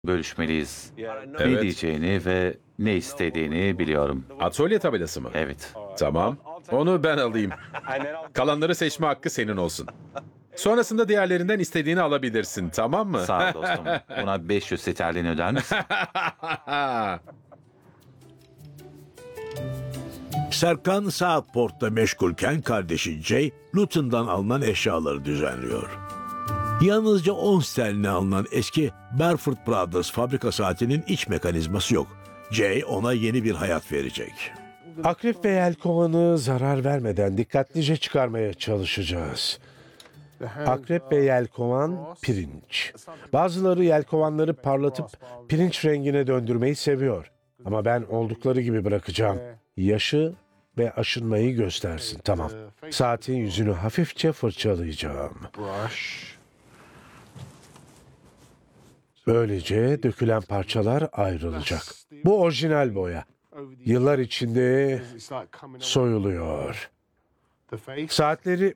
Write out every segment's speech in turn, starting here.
bölüşmeliyiz. Ne Evet. diyeceğini ve ne istediğini biliyorum. Atölye tabelası mı? Evet. Tamam. Onu ben alayım. Kalanları seçme hakkı senin olsun. Sonrasında diğerlerinden istediğini alabilirsin, tamam mı? Sağ ol dostum. Buna 500 sterlin öder misin? Serkan Southport'ta meşgulken kardeşi Jay, Luton'dan alınan eşyaları düzenliyor. Yalnızca 10 sterline alınan eski Barford Brothers fabrika saatinin iç mekanizması yok. Jay ona yeni bir hayat verecek. Akrep ve yelkovanı zarar vermeden dikkatlice çıkarmaya çalışacağız. Akrep ve yelkovan pirinç. Bazıları yelkovanları parlatıp pirinç rengine döndürmeyi seviyor. Ama ben oldukları gibi bırakacağım. Yaşı ve aşınmayı göstersin. Tamam. Saatin yüzünü hafifçe fırçalayacağım. Böylece dökülen parçalar ayrılacak. Bu orijinal boya. Yıllar içinde soyuluyor. Saatleri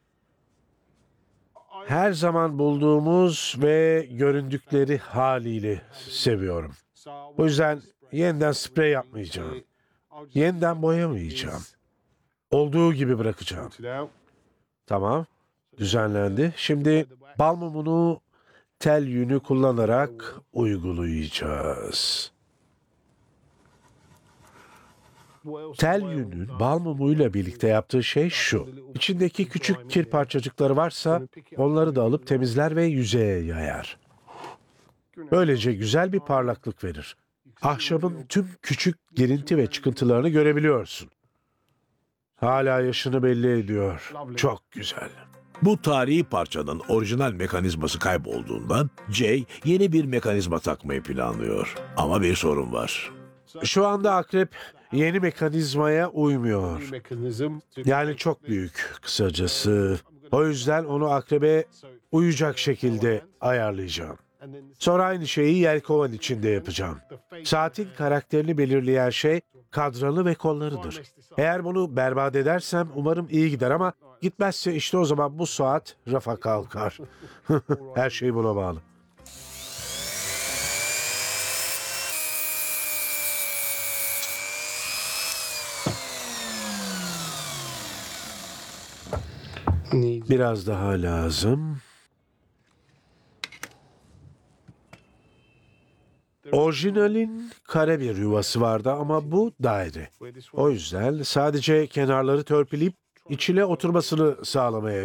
her zaman bulduğumuz ve göründükleri haliyle seviyorum. O yüzden yeniden sprey yapmayacağım. Yeniden boyamayacağım. Olduğu gibi bırakacağım. Tamam. Düzenlendi. Şimdi bal mumunu tel yünü kullanarak uygulayacağız. Tel yünün bal mumuyla birlikte yaptığı şey şu. İçindeki küçük kir parçacıkları varsa onları da alıp temizler ve yüzeye yayar. Böylece güzel bir parlaklık verir. Ahşabın tüm küçük girinti ve çıkıntılarını görebiliyorsun. Hala yaşını belli ediyor. Çok güzel. Bu tarihi parçanın orijinal mekanizması kaybolduğundan Jay yeni bir mekanizma takmayı planlıyor. Ama bir sorun var. Şu anda akrep yeni mekanizmaya uymuyor. Yani çok büyük kısacası. O yüzden onu akrebe uyacak şekilde ayarlayacağım. Sonra aynı şeyi yelkovan içinde yapacağım. Saatin karakterini belirleyen şey kadranı ve kollarıdır. Eğer bunu berbat edersem umarım iyi gider ama gitmezse işte o zaman bu saat rafa kalkar. Her şey buna bağlı. Biraz daha lazım. Orijinalin kare bir yuvası vardı ama bu daire. O yüzden sadece kenarları törpüleyip içine oturmasını sağlamaya